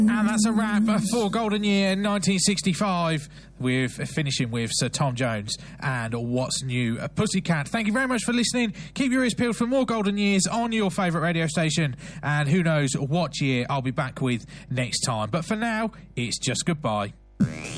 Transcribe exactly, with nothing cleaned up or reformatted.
And that's a wrap for Golden Year nineteen sixty-five. We're finishing with Sir Tom Jones and What's New Pussycat. Thank you very much for listening. Keep your ears peeled for more Golden Years on your favourite radio station. And who knows what year I'll be back with next time. But for now, it's just goodbye.